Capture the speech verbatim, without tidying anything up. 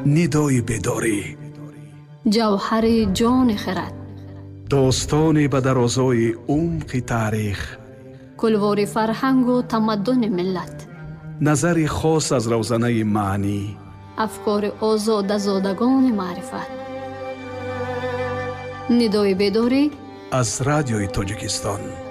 ندای بیداری، جوهر جان خرد، داستانی به درازای عمق تاریخ، کلوار فرهنگ و تمدن ملت، نظر خاص از روزنه معنی، افکار آزاد زادگان معرفت. ندای بیداری از رادیوی تاجیکستان.